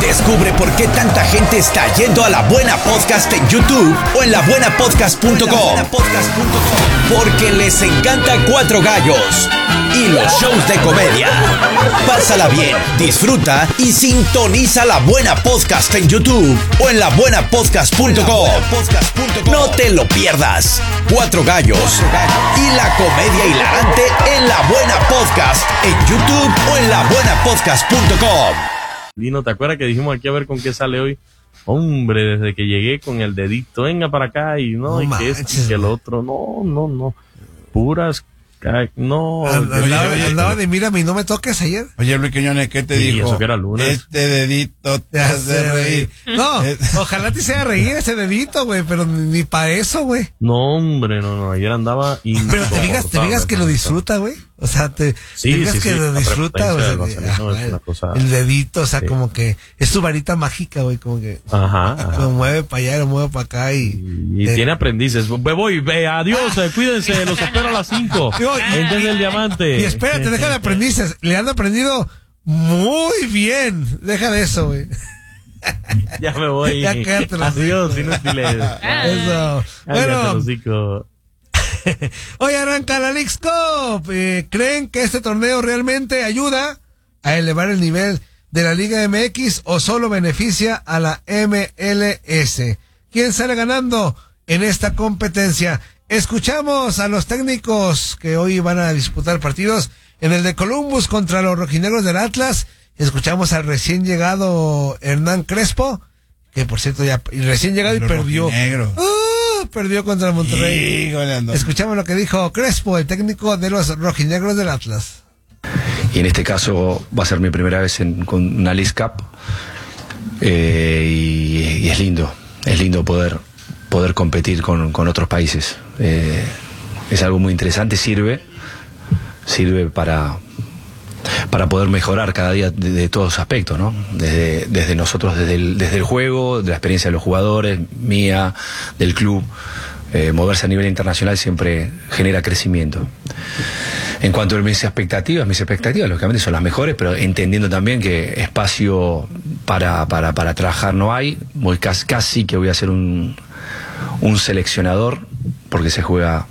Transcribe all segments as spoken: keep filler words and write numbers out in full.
Descubre por qué tanta gente está yendo a La Buena Podcast en YouTube o en la buena podcast punto com. Porque les encanta Cuatro Gallos y los shows de comedia. Pásala bien, disfruta y sintoniza La Buena Podcast en YouTube o en la buena podcast punto com. No te lo pierdas. Cuatro Gallos y la comedia hilarante en La Buena Podcast en YouTube o en la buena podcast punto com. Lino, ¿te acuerdas que dijimos aquí a ver con qué sale hoy? Hombre, desde que llegué con el dedito, venga para acá y no, No y que manches, esto y que el otro, no, no, no, puras, ca- no. Andaba, oye, andaba oye. de mírame y no me toques ayer. Oye, Luis Quiñones, ¿qué te Sí, dijo? eso que era lunes. Este dedito te Ya hace sé, reír. No, Eh, ojalá te hiciera reír ese dedito, güey, pero ni para eso, güey. No, hombre, no, no, ayer andaba Pero te digas, te digas que lo disfruta, güey. O sea, te, Sí, te digas sí, que sí, lo la disfruta, o sea, prepotencia del que- Barcelona ah, es una cosa- el dedito, o sea, Sí. como que es su varita mágica, güey, como que Ajá, ajá. lo mueve para allá, lo mueve para acá y... Y eh, tiene aprendices. Me voy, ve, adiós, eh, cuídense, los espero a las cinco. Digo, y- En Desde el Diamante. Y espérate, deja de aprendices. Le han aprendido muy bien. Deja de eso, güey. Ya me voy. Ya cállate los Adiós, hocico. inútiles. Eso. Cállate los Bueno, hocico. hoy arranca la Leagues Cup. Eh, ¿Creen que este torneo realmente ayuda a elevar el nivel de la Liga M X o solo beneficia a la M L S? ¿Quién sale ganando en esta competencia? Escuchamos a los técnicos que hoy van a disputar partidos en el de Columbus contra los rojinegros del Atlas. Escuchamos al recién llegado Hernán Crespo, que por cierto ya y recién llegado y Los perdió. rojinegros. ¡Ah! Perdió contra Monterrey. Híjole, ando. Escuchamos lo que dijo Crespo, el técnico de los rojinegros del Atlas. Y en este caso va a ser mi primera vez en, con una Leagues Cup. Eh, y, y es lindo, es lindo poder, poder competir con, con otros países. Eh, es algo muy interesante, sirve, sirve para, para poder mejorar cada día de, de todos los aspectos, ¿no? Desde, desde nosotros, desde el, desde el juego, de la experiencia de los jugadores, mía, del club. Eh, moverse a nivel internacional siempre genera crecimiento. En cuanto a mis expectativas, mis expectativas lógicamente son las mejores, pero entendiendo también que espacio para, para, para trabajar no hay. Voy casi, casi que voy a ser un, un seleccionador, porque se juega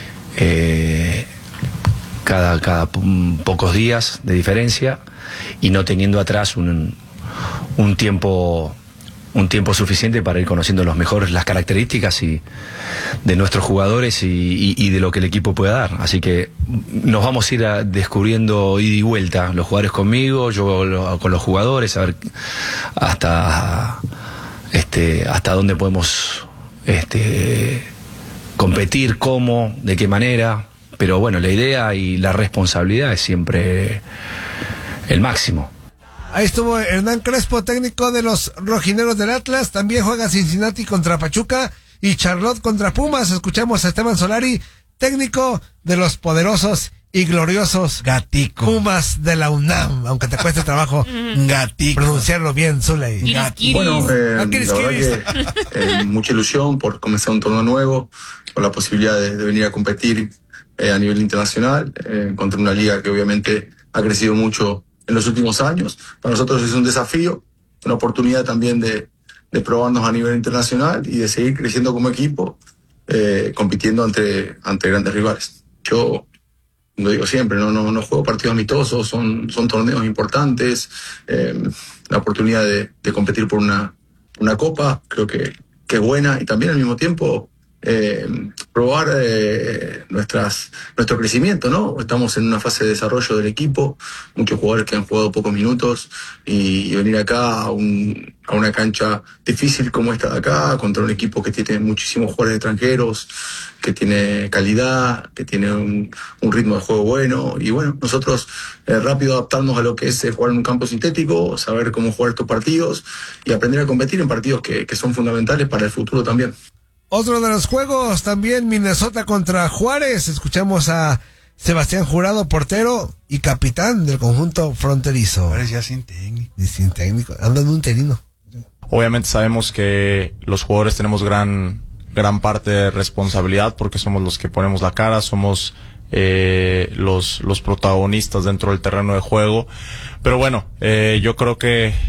eh, cada, cada pocos días de diferencia, y no teniendo atrás un, un tiempo un tiempo suficiente para ir conociendo los mejores, las características y de nuestros jugadores y, y, y de lo que el equipo puede dar. Así que nos vamos a ir a descubriendo ida y vuelta, los jugadores conmigo, yo lo, con los jugadores, a ver hasta este hasta dónde podemos este competir, cómo, de qué manera. Pero bueno, la idea y la responsabilidad es siempre el máximo. Ahí estuvo Hernán Crespo, técnico de los rojinegros del Atlas. También juega Cincinnati contra Pachuca y Charlotte contra Pumas. Escuchamos a Esteban Solari, técnico de los poderosos y gloriosos Gatico. Pumas de la UNAM. Aunque te cueste trabajo Gatico. pronunciarlo bien, Zuley. Bueno, eh, Ah, la ¿quieres, verdad quieres? que eh, mucha ilusión por comenzar un torneo nuevo, con la posibilidad de, de venir a competir eh, a nivel internacional, eh, contra una liga que obviamente ha crecido mucho en los últimos años. Para nosotros es un desafío, una oportunidad también de, de probarnos a nivel internacional y de seguir creciendo como equipo, eh, compitiendo ante, ante grandes rivales. Yo lo digo siempre, no, no, no juego partidos amistosos, son, son torneos importantes, eh, la oportunidad de, de competir por una, una copa, creo que, que es buena, y también al mismo tiempo eh, probar eh, nuestras, nuestro crecimiento, ¿no? Estamos en una fase de desarrollo del equipo, muchos jugadores que han jugado pocos minutos, y, y venir acá a, un, a una cancha difícil como esta de acá, contra un equipo que tiene muchísimos jugadores extranjeros, que tiene calidad, que tiene un, un ritmo de juego bueno, y bueno, nosotros eh, rápido adaptarnos a lo que es eh, jugar en un campo sintético, saber cómo jugar estos partidos y aprender a competir en partidos que, que son fundamentales para el futuro también. Otro de los juegos, también Minnesota contra Juárez. Escuchamos a Sebastián Jurado, portero y capitán del conjunto fronterizo. Juárez ya sin técnico. Y sin técnico, andan un interino. Obviamente sabemos que los jugadores tenemos gran gran parte de responsabilidad porque somos los que ponemos la cara, somos eh, los los protagonistas dentro del terreno de juego. Pero bueno, eh, yo creo que